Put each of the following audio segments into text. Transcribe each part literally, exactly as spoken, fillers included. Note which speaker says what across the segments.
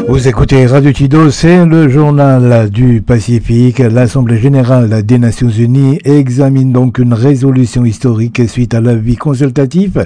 Speaker 1: Vous écoutez Radio Tido, c'est le journal du Pacifique. L'Assemblée générale des Nations Unies examine donc une résolution historique suite à l'avis consultatif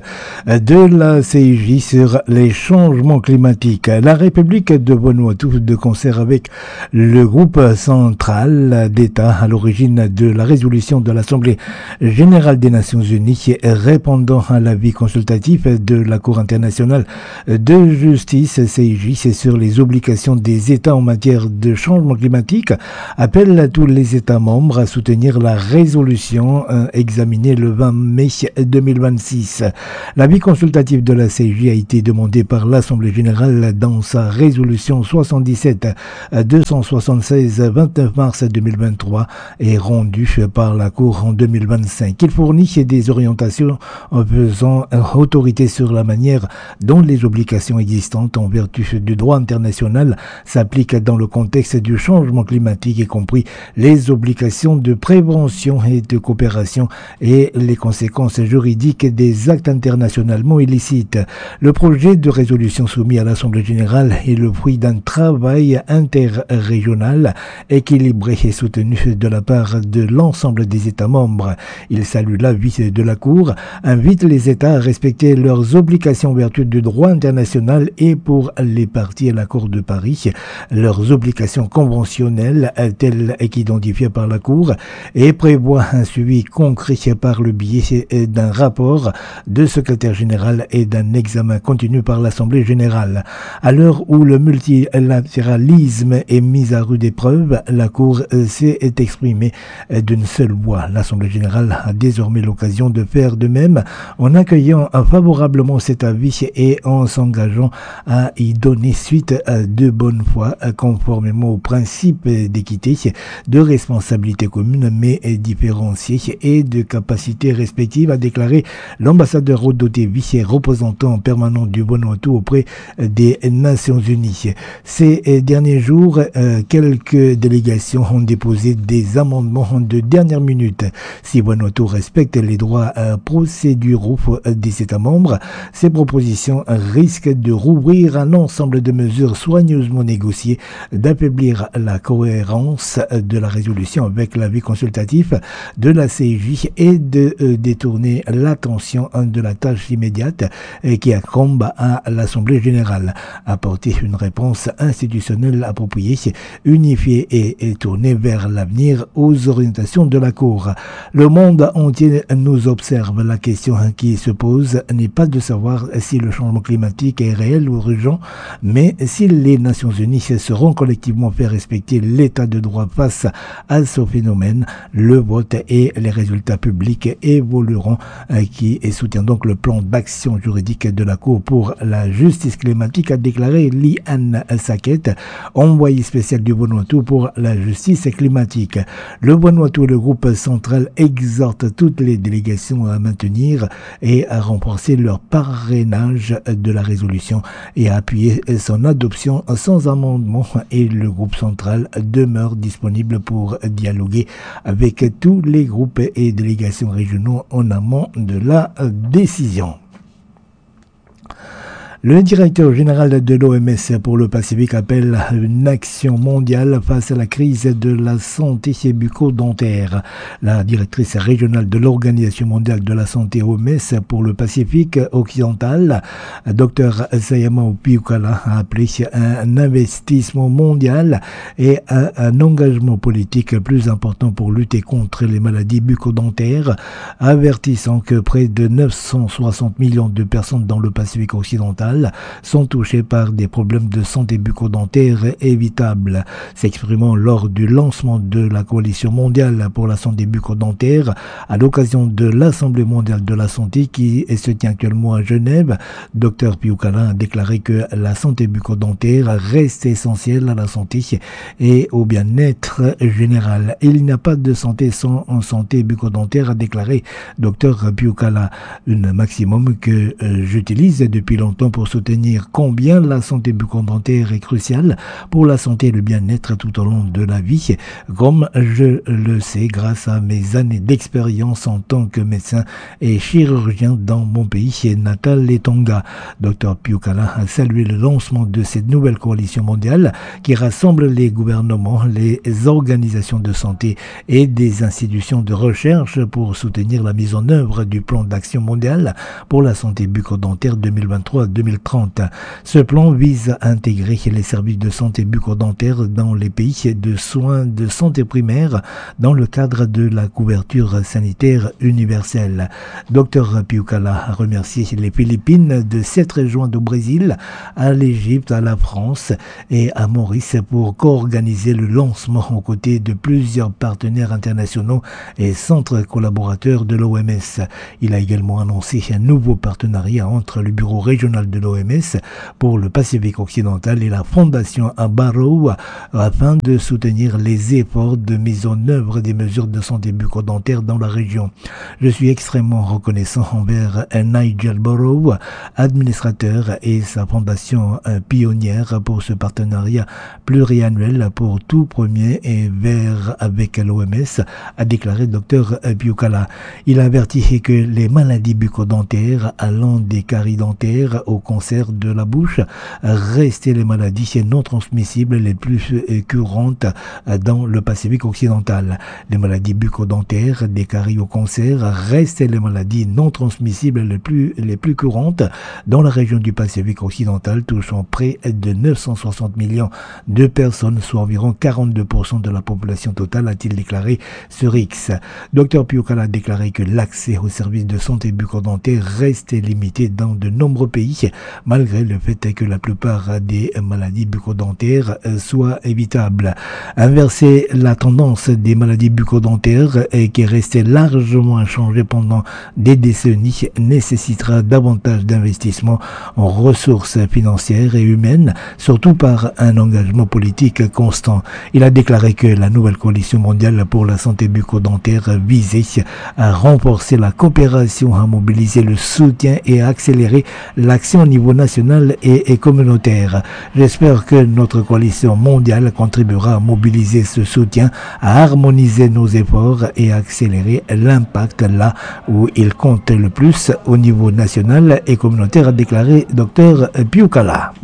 Speaker 1: de la C I J sur les changements climatiques. La République de Vanuatu, de concert avec le groupe central d'État à l'origine de la résolution de l'Assemblée générale des Nations Unies répondant à l'avis consultatif de la Cour internationale de justice C I J, c'est sur les obligations des États en matière de changement climatique, appelle à tous les États membres à soutenir la résolution euh, examinée le vingt mai deux mille vingt-six. L'avis consultatif de la C I J a été demandé par l'Assemblée générale dans sa résolution soixante-dix-sept deux cent soixante-seize vingt-neuf mars deux mille vingt-trois et rendu par la Cour en deux mille vingt-cinq. Il fournit des orientations en faisant autorité sur la manière dont les obligations existantes en vertu du droit international s'appliquent dans le contexte du changement climatique, y compris les obligations de prévention et de coopération et les conséquences juridiques des actes internationalement illicites. Le projet de résolution soumis à l'Assemblée générale est le fruit d'un travail interrégional équilibré et soutenu de la part de l'ensemble des États membres. Il salue l'avis de la Cour, invite les États à respecter leurs obligations en vertu du droit international et pour les parties à l'accord de Paris, leurs obligations conventionnelles telles qu'identifiées par la Cour et prévoit un suivi concret par le biais d'un rapport de secrétaire général et d'un examen continu par l'Assemblée générale. À l'heure où le multilatéralisme est mis à rude épreuve, la Cour s'est exprimée d'une seule voix. L'Assemblée générale a désormais l'occasion de faire de même en accueillant favorablement cet avis et en s'engageant à y donner suite de bonne foi, conformément aux principes d'équité, de responsabilité commune mais différenciée et de capacité respective, a déclaré l'ambassadeur Rodotevi, représentant permanent du Vanuatu auprès des Nations Unies. Ces derniers jours, quelques délégations ont déposé des amendements de dernière minute. Si Vanuatu respecte les droits procéduraux des États membres, ces propositions risquent de rouvrir un ensemble de mesures soigneusement négociées, d'affaiblir la cohérence de la résolution avec l'avis consultatif de la C I J et de euh, détourner l'attention de la tâche immédiate euh, qui incombe à l'Assemblée générale. Apporter une réponse institutionnelle appropriée, unifiée et, et tournée vers l'avenir aux orientations de la Cour. Le monde entier nous observe. La question qui se pose n'est pas de savoir si le changement climatique est réel ou urgent, mais si les Nations Unies seront collectivement fait respecter l'état de droit face à ce phénomène. Le vote et les résultats publics évolueront, qui soutient donc le plan d'action juridique de la Cour pour la justice climatique, a déclaré Liane Saket, envoyé spécial du Vanuatu pour la justice climatique. Le Vanuatu, le groupe central, exhorte toutes les délégations à maintenir et à renforcer leur parrainage de la résolution et à appuyer son adoption sans amendement, et le groupe central demeure disponible pour dialoguer avec tous les groupes et délégations régionaux en amont de la décision. Le directeur général de l'O M S pour le Pacifique appelle à une action mondiale face à la crise de la santé bucco-dentaire. La directrice régionale de l'Organisation mondiale de la santé O M S pour le Pacifique occidental, Dr Sayama Piukala, a appelé à un investissement mondial et à un engagement politique plus important pour lutter contre les maladies bucco-dentaires, avertissant que près de neuf cent soixante millions de personnes dans le Pacifique occidental sont touchés par des problèmes de santé bucco-dentaire évitables. S'exprimant lors du lancement de la Coalition mondiale pour la santé bucco-dentaire à l'occasion de l'Assemblée mondiale de la santé qui se tient actuellement à Genève, Dr Piukala a déclaré que la santé bucco-dentaire reste essentielle à la santé et au bien-être général. Il n'y a pas de santé sans santé bucco-dentaire, a déclaré Dr Piukala, un maximum que euh, j'utilise depuis longtemps pour pour soutenir combien la santé bucco-dentaire est cruciale pour la santé et le bien-être tout au long de la vie, comme je le sais grâce à mes années d'expérience en tant que médecin et chirurgien dans mon pays natal, les Tonga. Docteur Piukala a salué le lancement de cette nouvelle coalition mondiale qui rassemble les gouvernements, les organisations de santé et des institutions de recherche pour soutenir la mise en œuvre du plan d'action mondial pour la santé bucco-dentaire deux mille vingt-trois à deux mille trente. Ce plan vise à intégrer les services de santé bucco-dentaire dans les pays de soins de santé primaire dans le cadre de la couverture sanitaire universelle. Docteur Piukala a remercié les Philippines de s'être rejointes au Brésil, à l'Égypte, à la France et à Maurice pour co-organiser le lancement aux côtés de plusieurs partenaires internationaux et centres collaborateurs de l'O M S. Il a également annoncé un nouveau partenariat entre le bureau régional de l'O M S pour le Pacifique occidental et la fondation Barrow afin de soutenir les efforts de mise en œuvre des mesures de santé bucco-dentaire dans la région. Je suis extrêmement reconnaissant envers Nigel Barrow, administrateur, et sa fondation pionnière pour ce partenariat pluriannuel pour tout premier et vers avec l'O M S, a déclaré Dr Piukala. Il a averti que les maladies bucco-dentaires allant des caries dentaires au cancer de la bouche restaient les maladies non transmissibles les plus courantes dans le Pacifique occidental. Les maladies bucco-dentaires, des caries au cancer, restent les maladies non transmissibles les plus, les plus courantes dans la région du Pacifique occidental, touchant près de neuf cent soixante millions de personnes, soit environ quarante-deux pour cent de la population totale, a-t-il déclaré sur X. Dr Piukala a déclaré que l'accès aux services de santé bucco-dentaire reste limité dans de nombreux pays, malgré le fait que la plupart des maladies bucco-dentaires soient évitables. Inverser la tendance des maladies bucco-dentaires et qui est restée largement inchangée pendant des décennies nécessitera davantage d'investissements en ressources financières et humaines, surtout par un engagement politique constant. Il a déclaré que la nouvelle coalition mondiale pour la santé bucco-dentaire visait à renforcer la coopération, à mobiliser le soutien et à accélérer l'action au niveau national et, et communautaire. J'espère que notre coalition mondiale contribuera à mobiliser ce soutien, à harmoniser nos efforts et à accélérer l'impact là où il compte le plus au niveau national et communautaire, a déclaré Dr Piukala.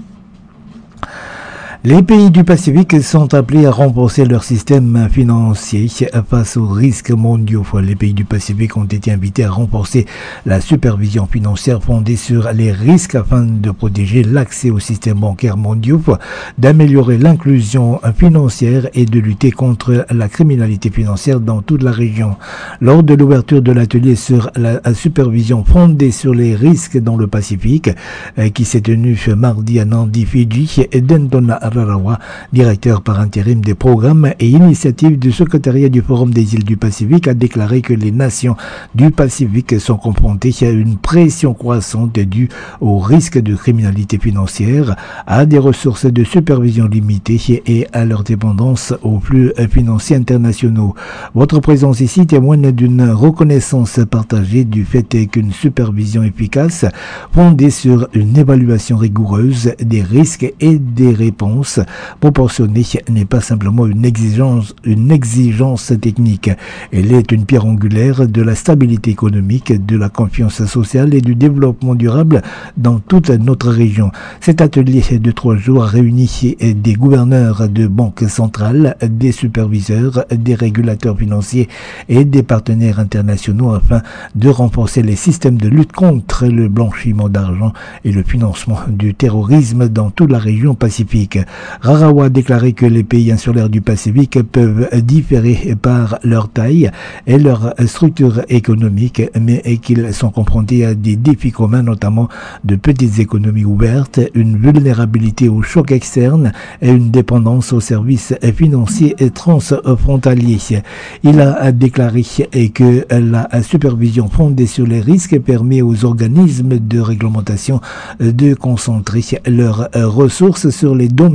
Speaker 1: Les pays du Pacifique sont appelés à renforcer leur système financier face aux risques mondiaux. Les pays du Pacifique ont été invités à renforcer la supervision financière fondée sur les risques afin de protéger l'accès au système bancaire mondial, d'améliorer l'inclusion financière et de lutter contre la criminalité financière dans toute la région. Lors de l'ouverture de l'atelier sur la supervision fondée sur les risques dans le Pacifique, qui s'est tenu mardi à Nadi, Fidji, et Denton Rarawa, directeur par intérim des programmes et initiatives du secrétariat du Forum des îles du Pacifique, a déclaré que les nations du Pacifique sont confrontées à une pression croissante due au risque de criminalité financière, à des ressources de supervision limitées et à leur dépendance aux flux financiers internationaux. Votre présence ici témoigne d'une reconnaissance partagée du fait qu'une supervision efficace fondée sur une évaluation rigoureuse des risques et des réponses proportionnée n'est pas simplement une exigence, une exigence technique. Elle est une pierre angulaire de la stabilité économique, de la confiance sociale et du développement durable dans toute notre région. Cet atelier de trois jours a réuni des gouverneurs de banques centrales, des superviseurs, des régulateurs financiers et des partenaires internationaux afin de renforcer les systèmes de lutte contre le blanchiment d'argent et le financement du terrorisme dans toute la région Pacifique. Rarawa a déclaré que les pays insulaires du Pacifique peuvent différer par leur taille et leur structure économique, mais qu'ils sont confrontés à des défis communs, notamment de petites économies ouvertes, une vulnérabilité aux chocs externes et une dépendance aux services financiers et transfrontaliers. Il a déclaré que la supervision fondée sur les risques permet aux organismes de réglementation de concentrer leurs ressources sur les domaines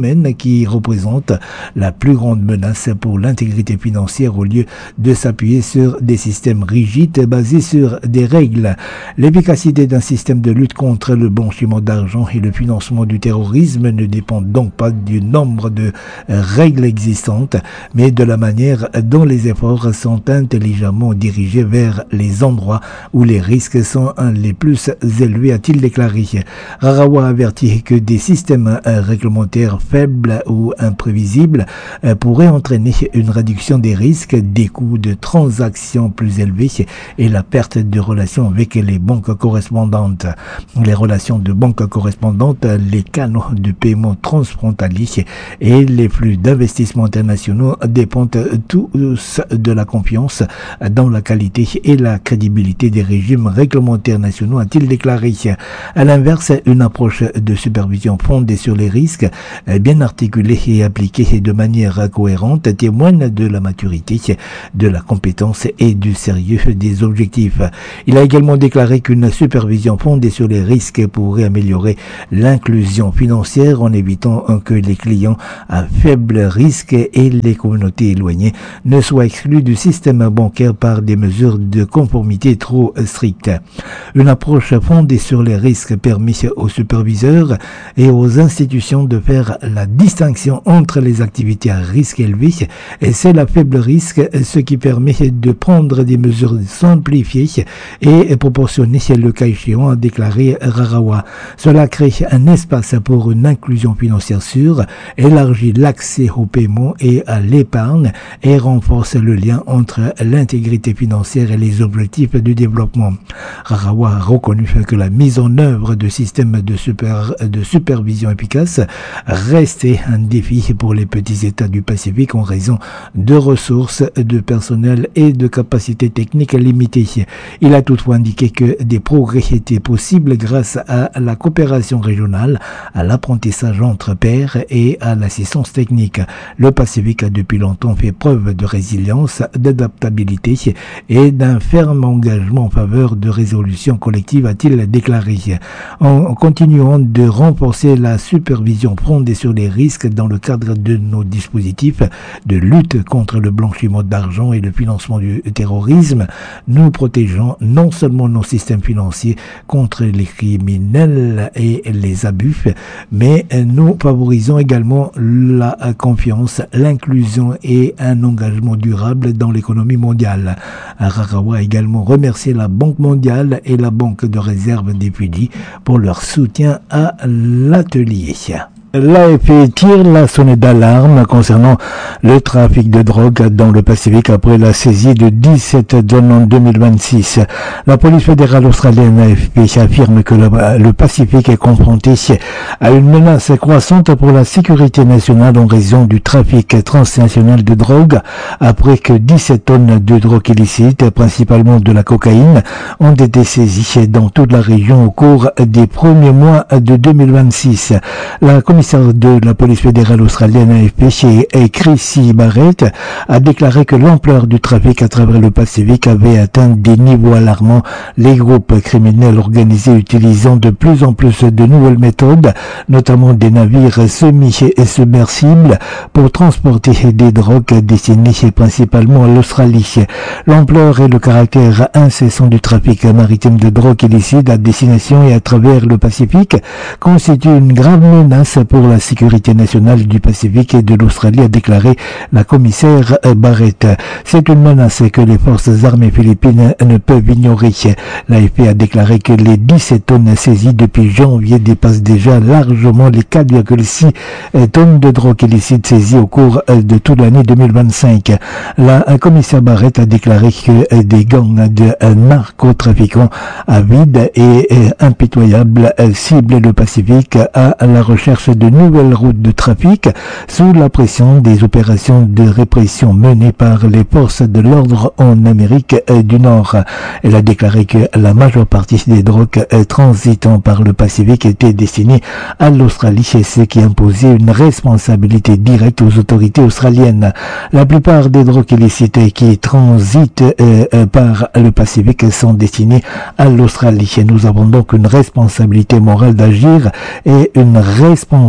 Speaker 1: domaine qui représente la plus grande menace pour l'intégrité financière au lieu de s'appuyer sur des systèmes rigides basés sur des règles. L'efficacité d'un système de lutte contre le blanchiment d'argent et le financement du terrorisme ne dépend donc pas du nombre de règles existantes, mais de la manière dont les efforts sont intelligemment dirigés vers les endroits où les risques sont les plus élevés, a-t-il déclaré. Rarawa avertit que des systèmes réglementaires faibles ou imprévisibles pourraient entraîner une réduction des risques, des coûts de transactions plus élevés et la perte de relations avec les banques correspondantes. Les relations de banques correspondantes, les canaux de paiement transfrontaliers et les flux d'investissements internationaux dépendent tous de la confiance dans la qualité et la crédibilité des régimes réglementaires nationaux, a-t-il déclaré. À l'inverse, une approche de supervision fondée sur les risques, bien articulée et appliquée de manière cohérente, témoigne de la maturité, de la compétence et du sérieux des objectifs. Il a également déclaré qu'une supervision fondée sur les risques pourrait améliorer l'inclusion financière en évitant que les clients à faible risque et les communautés éloignées ne soient exclus du système bancaire par des mesures de conformité trop strictes. Une approche fondée sur les risques permet aux superviseurs et aux institutions de faire la distinction entre les activités à risque élevé et celles à faible risque, ce qui permet de prendre des mesures simplifiées et proportionnées le cas échéant, a déclaré Rarawa. Cela crée un espace pour une inclusion financière sûre, élargit l'accès au paiement et à l'épargne et renforce le lien entre l'intégrité financière et les objectifs du développement. Rarawa a reconnu que la mise en œuvre de systèmes de, super, de supervision efficaces restait un défi pour les petits États du Pacifique en raison de ressources, de personnel et de capacités techniques limitées. Il a toutefois indiqué que des progrès étaient possibles grâce à la coopération régionale, à l'apprentissage entre pairs et à l'assistance technique. Le Pacifique a depuis longtemps fait preuve de résilience, d'adaptabilité et d'un ferme engagement en faveur de résolution collective, a-t-il déclaré. En continuant de renforcer la supervision fondée sur les risques dans le cadre de nos dispositifs de lutte contre le blanchiment d'argent et le financement du terrorisme, nous protégeons non seulement nos systèmes financiers contre les criminels et les abus, mais nous favorisons également la confiance, l'inclusion et un engagement durable dans l'économie mondiale. Rarawa a également remercié la Banque mondiale et la Banque de réserve des Fidji pour leur soutien à l'atelier. L'A F P tire la sonnette d'alarme concernant le trafic de drogue dans le Pacifique après la saisie de dix-sept tonnes en deux mille vingt-six. La police fédérale australienne A F P affirme que le, le Pacifique est confronté à une menace croissante pour la sécurité nationale en raison du trafic transnational de drogue après que dix-sept tonnes de drogue illicite, principalement de la cocaïne, ont été saisies dans toute la région au cours des premiers mois de deux mille vingt-six. La commission de la police fédérale australienne A F P, Chrissy Barrett, a déclaré que l'ampleur du trafic à travers le Pacifique avait atteint des niveaux alarmants. Les groupes criminels organisés utilisant de plus en plus de nouvelles méthodes, notamment des navires semi-submersibles, pour transporter des drogues destinées principalement à l'Australie. L'ampleur et le caractère incessant du trafic maritime de drogue illicite à destination et à travers le Pacifique constituent une grave menace pour la sécurité nationale du Pacifique et de l'Australie, a déclaré la commissaire Barrett. C'est une menace que les forces armées philippines ne peuvent ignorer. L'A F P a déclaré que les dix-sept tonnes saisies depuis janvier dépassent déjà largement les quatre virgule six tonnes de drogue illicite saisies au cours de toute l'année deux mille vingt-cinq. La commissaire Barrett a déclaré que des gangs de narcotrafiquants avides et impitoyables ciblaient le Pacifique à la recherche de nouvelles routes de trafic sous la pression des opérations de répression menées par les forces de l'ordre en Amérique du Nord. Elle a déclaré que la majeure partie des drogues transitant par le Pacifique étaient destinées à l'Australie, ce qui imposait une responsabilité directe aux autorités australiennes. La plupart des drogues illicites qui transitent euh, par le Pacifique sont destinées à l'Australie. Nous avons donc une responsabilité morale d'agir et une responsabilité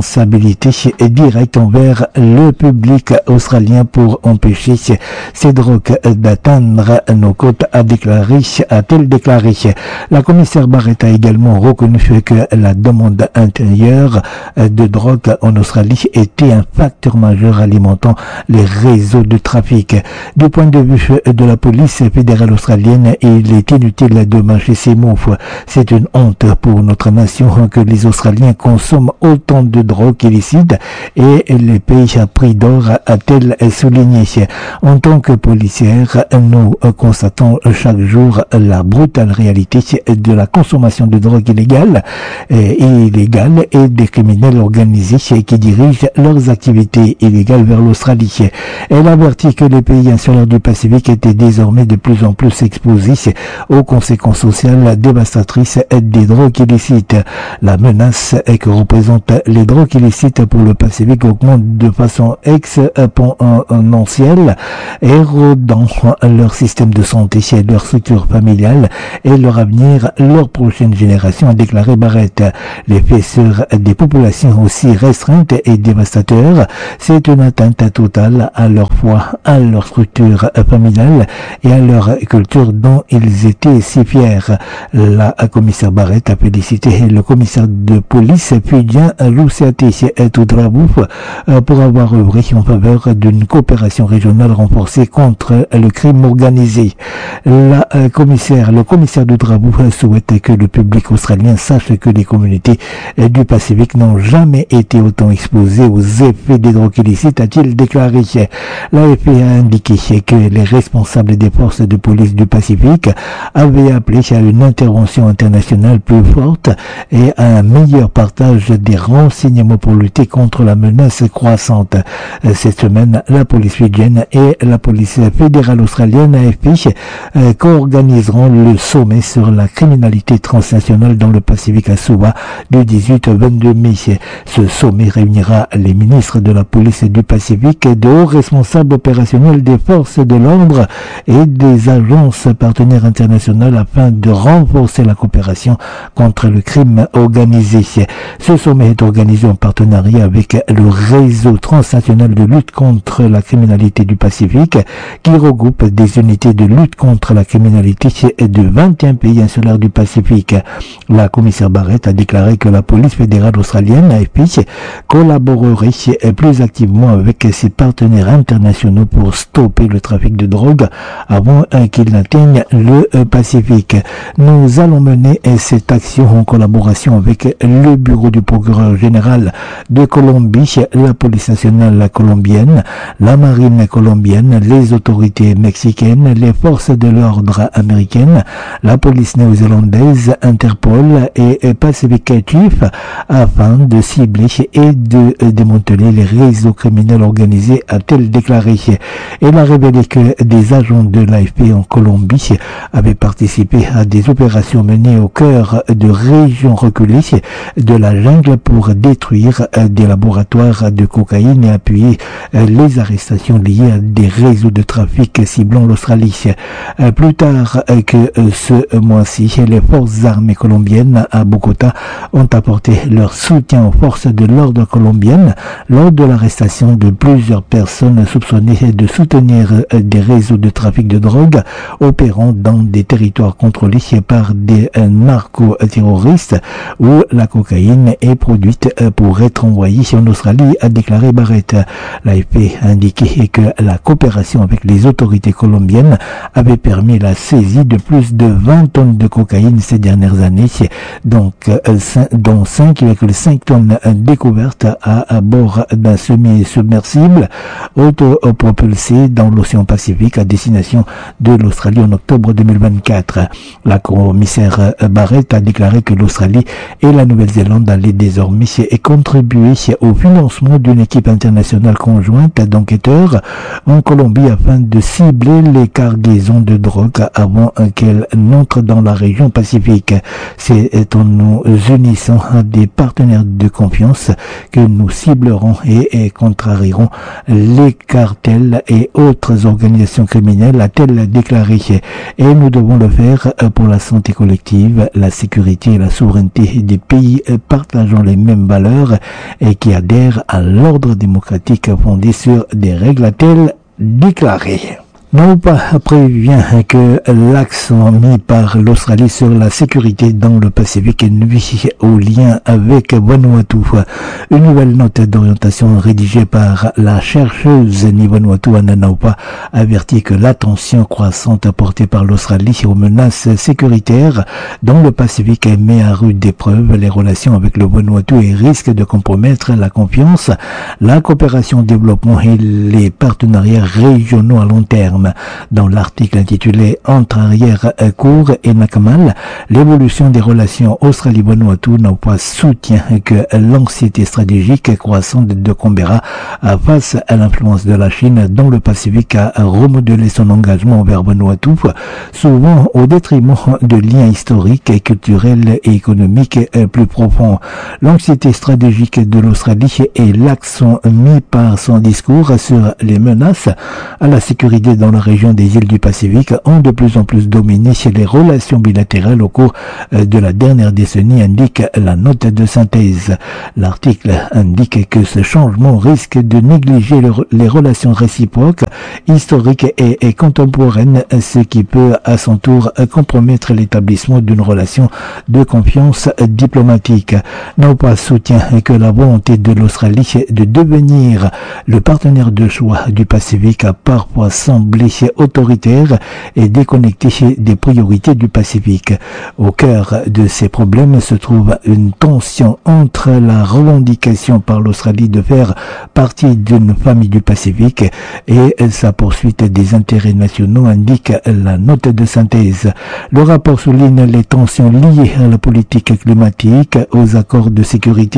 Speaker 1: responsabilité directe envers le public australien pour empêcher ces drogues d'atteindre nos côtes, a déclaré, a-t-elle déclaré. La commissaire Barrett a également reconnu que la demande intérieure de drogue en Australie était un facteur majeur alimentant les réseaux de trafic. Du point de vue de la police fédérale australienne, il est inutile de mâcher ses mots. C'est une honte pour notre nation que les Australiens consomment autant de drogue illicite et les pays à prix d'or, a-t-elle souligné. En tant que policière, nous constatons chaque jour la brutale réalité de la consommation de drogue illégale et illégale et des criminels organisés qui dirigent leurs activités illégales vers l'Australie. Elle avertit que les pays insulaires du Pacifique étaient désormais de plus en plus exposés aux conséquences sociales dévastatrices des drogues illicites. La menace que représentent les drogues illicites pour le Pacifique augmente de façon exponentielle, érodant leur système de santé, leur structure familiale et leur avenir, leur prochaine génération, a déclaré Barrett. L'effet sur des populations aussi restreintes et dévastateurs, c'est une atteinte totale à leur foi, à leur structure familiale et à leur culture dont ils étaient si fiers. La commissaire Barrett a félicité le commissaire de police Fujian Luciati Tudrabouf pour avoir œuvré en faveur d'une coopération régionale renforcée contre le crime organisé. La commissaire, le commissaire Tudrabouf souhaite que le public australien sache que les communautés du Pacifique n'ont jamais été autant exposées aux effets des drogues illicites, a-t-il déclaré. L'A F P a indiqué que les responsables des forces de police du Pacifique avaient appelé à une intervention internationale plus forte et à un meilleur partage des renseignements pour lutter contre la menace croissante. Cette semaine, la police fidjienne et la police fédérale australienne A F P co-organiseront le sommet sur la criminalité transnationale dans le Pacifique à Suva du dix-huit au vingt-deux mai. Ce sommet réunira les ministres de la police du Pacifique, de hauts responsables opérationnels des forces de l'ordre et des agences partenaires internationales afin de renforcer la coopération contre le crime organisé. Ce sommet est organisé en partenariat avec le réseau transnational de lutte contre la criminalité du Pacifique qui regroupe des unités de lutte contre la criminalité de vingt et un pays insulaires du Pacifique. La commissaire Barrett a déclaré que la police fédérale australienne, A F P, collaborerait plus activement avec ses partenaires internationaux pour stopper le trafic de drogue avant qu'il n'atteigne le Pacifique. Nous allons mener cette action en collaboration avec le bureau du procureur général de Colombie, la police nationale colombienne, la marine colombienne, les autorités mexicaines, les forces de l'ordre américaines, la police néo-zélandaise, Interpol et Pacific Chief afin de cibler et de démanteler les réseaux criminels organisés, a-t-elle déclaré. Elle a révélé que des agents de l'A F P en Colombie avaient participé à des opérations menées au cœur de régions reculées de la jungle pour détruire des laboratoires de cocaïne et appuyer les arrestations liées à des réseaux de trafic ciblant l'Australie. Plus tard que ce mois-ci, les forces armées colombiennes à Bogota ont apporté leur soutien aux forces de l'ordre colombiennes lors de l'arrestation de plusieurs personnes soupçonnées de soutenir des réseaux de trafic de drogue opérant dans des territoires contrôlés par des narco-terroristes où la cocaïne est produite pour être envoyée en Australie, a déclaré Barrett. L'A F P a indiqué que la coopération avec les autorités colombiennes avait permis la saisie de plus de vingt tonnes de cocaïne ces dernières années, donc dont cinq virgule cinq tonnes découvertes à, à bord d'un semi-submersible autopropulsé dans l'océan Pacifique à destination de l'Australie en octobre deux mille vingt-quatre. La commissaire Barrett a déclaré que l'Australie et la Nouvelle-Zélande allaient désormais contribuer au financement d'une équipe internationale conjointe d'enquêteurs en Colombie afin de cibler les cargaisons de drogue avant qu'elles n'entrent dans la région Pacifique. C'est en nous unissant à des partenaires de confiance que nous ciblerons et, et contrarierons les cartels et autres organisations criminelles, a-t-elle déclaré. Et nous devons le faire pour la santé collective, la sécurité et la souveraineté des pays partageant les mêmes valeurs valeurs et qui adhère à l'ordre démocratique fondé sur des règles, a-t-elle déclaré. Naupa prévient que l'accent mis par l'Australie sur la sécurité dans le Pacifique nuit au lien avec Vanuatu. Une nouvelle note d'orientation rédigée par la chercheuse Vanuatu Anna Naupa avertit que l'attention croissante apportée par l'Australie aux menaces sécuritaires dans le Pacifique met à rude épreuve les relations avec le Vanuatu et risque de compromettre la confiance, la coopération au développement et les partenariats régionaux à long terme. Dans l'article intitulé « Entre arrière-cour et Nakamal, l'évolution des relations Australie-Vanuatu », Naupa soutient que l'anxiété stratégique croissante de Canberra face à l'influence de la Chine dans le Pacifique a remodelé son engagement envers Vanuatu, souvent au détriment de liens historiques, culturels et économiques plus profonds. L'anxiété stratégique de l'Australie et l'accent mis par son discours sur les menaces à la sécurité dans la région des îles du Pacifique ont de plus en plus dominé les relations bilatérales au cours de la dernière décennie, indique la note de synthèse. L'article indique que ce changement risque de négliger les relations réciproques, historiques et, et contemporaines, ce qui peut à son tour compromettre l'établissement d'une relation de confiance diplomatique. Naupa soutient que la volonté de l'Australie de devenir le partenaire de choix du Pacifique a parfois semblé autoritaire et déconnecté des priorités du Pacifique. Au cœur de ces problèmes se trouve une tension entre la revendication par l'Australie de faire partie d'une famille du Pacifique et sa poursuite des intérêts nationaux, indique la note de synthèse. Le rapport souligne les tensions liées à la politique climatique, aux accords de sécurité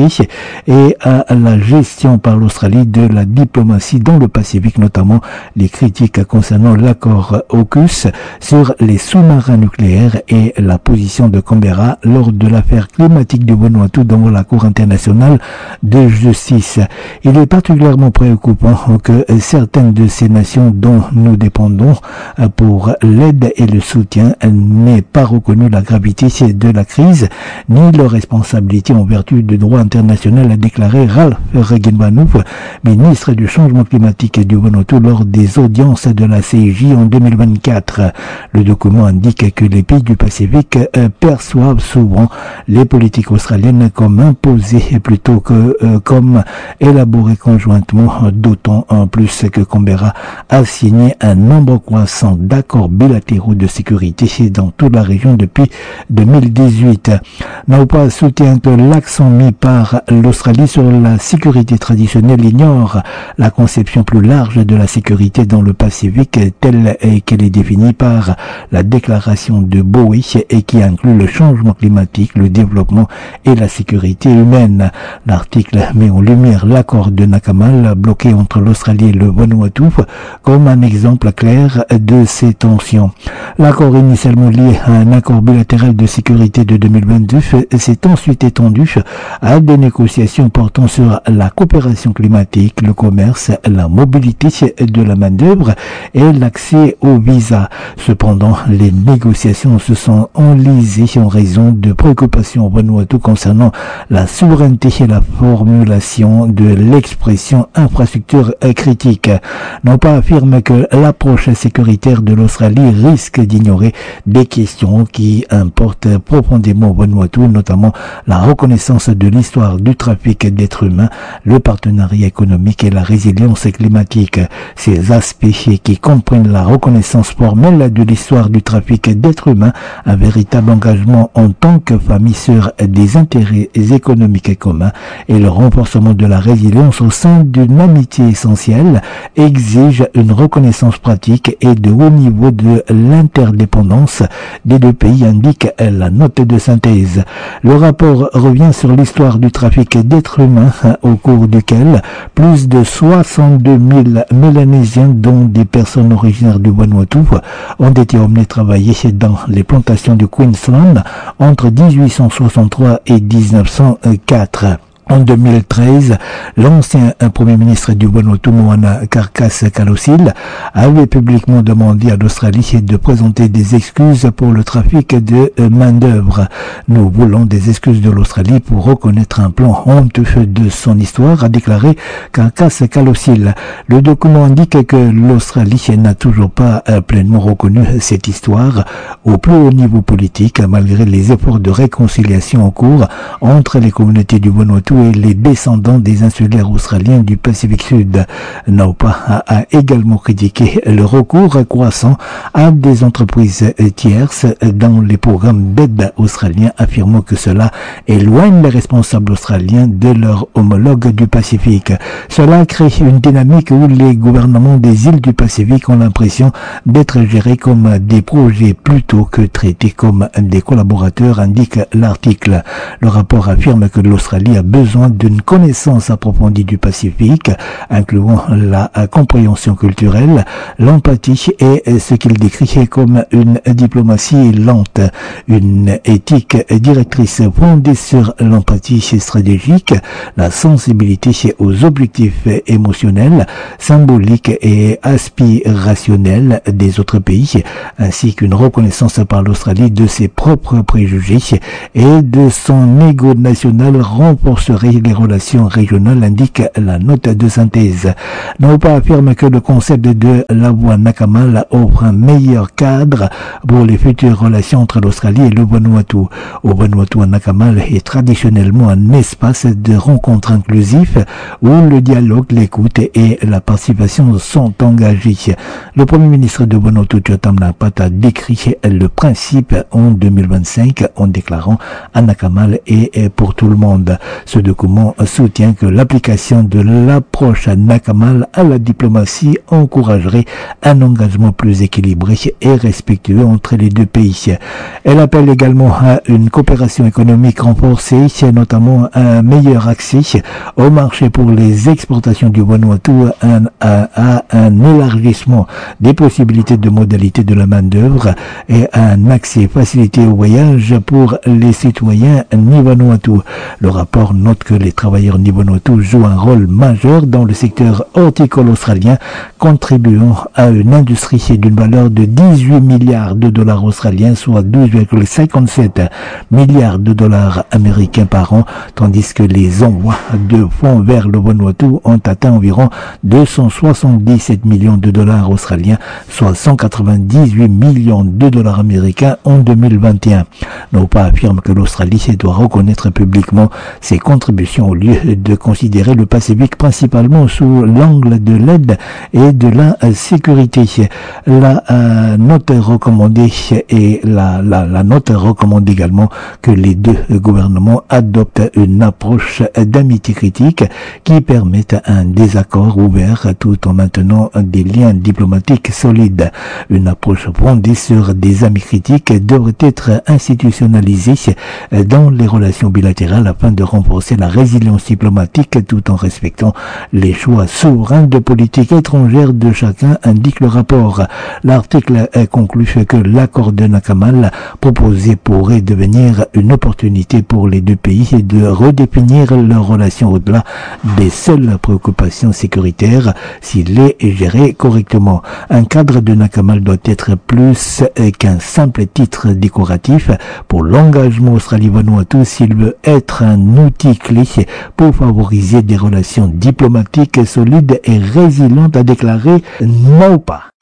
Speaker 1: et à la gestion par l'Australie de la diplomatie dans le Pacifique, notamment les critiques concernant l'accord AUKUS sur les sous-marins nucléaires et la position de Canberra lors de l'affaire climatique du Vanuatu devant la Cour internationale de justice. Il est particulièrement préoccupant que certaines de ces nations dont nous dépendons pour l'aide et le soutien n'aient pas reconnu la gravité de la crise ni leur responsabilité en vertu du droit international, a déclaré Ralph Regenbanouf, ministre du changement climatique du Vanuatu, lors des audiences de la C I J en deux mille vingt-quatre. Le document indique que les pays du Pacifique euh, perçoivent souvent les politiques australiennes comme imposées plutôt que euh, comme élaborées conjointement, d'autant en plus que Canberra a signé un nombre croissant d'accords bilatéraux de sécurité dans toute la région depuis deux mille dix-huit. Naupa soutient que l'accent mis par l'Australie sur la sécurité traditionnelle ignore la conception plus large de la sécurité dans le Pacifique telle qu'elle est définie par la déclaration de Bowie et qui inclut le changement climatique, le développement et la sécurité humaine. L'article met en lumière l'accord de Nakamal bloqué entre l'Australie et le Vanuatu comme un exemple clair de ces tensions. L'accord initialement lié à un accord bilatéral de sécurité de deux mille vingt-deux s'est ensuite étendu à des négociations portant sur la coopération climatique, le commerce, la mobilité de la main-d'œuvre et l'accès aux visas. Cependant, les négociations se sont enlisées en raison de préoccupations au Vanuatu concernant la souveraineté et la formulation de l'expression infrastructure critique. Naupa affirme que l'approche sécuritaire de l'Australie risque d'ignorer des questions qui importent profondément au Vanuatu, notamment la reconnaissance de l'histoire du trafic d'êtres humains, le partenariat économique et la résilience climatique. Ces aspects qui comprennent la reconnaissance formelle de l'histoire du trafic d'êtres humains, un véritable engagement en tant que famille sur des intérêts économiques communs et le renforcement de la résilience au sein d'une amitié essentielle exigent une reconnaissance pratique et de haut niveau de l'interdépendance des deux pays, indique la note de synthèse. Le rapport revient sur l'histoire du trafic d'êtres humains au cours duquel plus de soixante-deux mille Mélanésiens, dont des personnes originaires du Vanuatu, ont été emmenés travailler dans les plantations du Queensland entre dix-huit cent soixante-trois et mille neuf cent quatre. En deux mille treize, l'ancien Premier ministre du Vanuatu, Moana Carcas Kalossil, avait publiquement demandé à l'Australie de présenter des excuses pour le trafic de main-d'œuvre. Nous voulons des excuses de l'Australie pour reconnaître un plan honteux de son histoire, a déclaré Carcas Kalossil. Le document indique que l'Australie n'a toujours pas pleinement reconnu cette histoire au plus haut niveau politique, malgré les efforts de réconciliation en cours entre les communautés du Vanuatu et les descendants des insulaires australiens du Pacifique Sud. Naupa a, a également critiqué le recours croissant à des entreprises tierces dans les programmes d'aide australiens, affirmant que cela éloigne les responsables australiens de leurs homologues du Pacifique. Cela crée une dynamique où les gouvernements des îles du Pacifique ont l'impression d'être gérés comme des projets plutôt que traités comme des collaborateurs, indique l'article. Le rapport affirme que l'Australie a besoin d'une connaissance approfondie du Pacifique, incluant la compréhension culturelle, l'empathie et ce qu'il décrit comme une diplomatie lente, une éthique directrice fondée sur l'empathie stratégique, la sensibilité aux objectifs émotionnels, symboliques et aspirationnels des autres pays, ainsi qu'une reconnaissance par l'Australie de ses propres préjugés et de son ego national renforcerait les relations régionales, indique la note de synthèse. Naupa affirme que le concept de la voie Nakamal offre un meilleur cadre pour les futures relations entre l'Australie et le Vanuatu. Au Vanuatu, Nakamal est traditionnellement un espace de rencontre inclusif où le dialogue, l'écoute et la participation sont engagés. Le Premier ministre de Vanuatu, Jotam Napat, a décrit le principe en deux mille vingt-cinq en déclarant Nakamal est pour tout le monde. Ce document soutient que l'application de l'approche Nakamal à la diplomatie encouragerait un engagement plus équilibré et respectueux entre les deux pays. Elle appelle également à une coopération économique renforcée, notamment un meilleur accès au marché pour les exportations du Vanuatu, à, à, à un élargissement des possibilités de modalités de la main-d'œuvre et un accès facilité au voyage pour les citoyens ni-Vanuatu. Le rapport note que les travailleurs ni-Vanuatu jouent un rôle majeur dans le secteur horticole australien, contribuant à une industrie d'une valeur de dix-huit milliards de dollars australiens, soit douze virgule cinquante-sept milliards de dollars américains par an, tandis que les envois de fonds vers le Vanuatu ont atteint environ deux cent soixante-dix-sept millions de dollars australiens, soit cent quatre-vingt-dix-huit millions de dollars américains en deux mille vingt et un. Naupa affirme que l'Australie doit reconnaître publiquement ses contributions au lieu de considérer le Pacifique principalement sous l'angle de l'aide et de la sécurité. La euh, note recommandée et la, la, la note recommande également que les deux gouvernements adoptent une approche d'amitié critique qui permette un désaccord ouvert tout en maintenant des liens diplomatiques solides. Une approche fondée sur des amis critiques devrait être institutionnalisée dans les relations bilatérales afin de renforcer la résilience diplomatique tout en respectant les choix souverains de politique étrangère de chacun, indique le rapport. L'article conclut que l'accord de Nakamal proposé pourrait devenir une opportunité pour les deux pays de redéfinir leurs relations au-delà des seules préoccupations sécuritaires s'il est géré correctement. Un cadre de Nakamal doit être plus qu'un simple titre décoratif pour l'engagement Australie-Vanuatu s'il veut être un outil clé pour favoriser des relations diplomatiques solides et résilientes, a déclaré Naupa.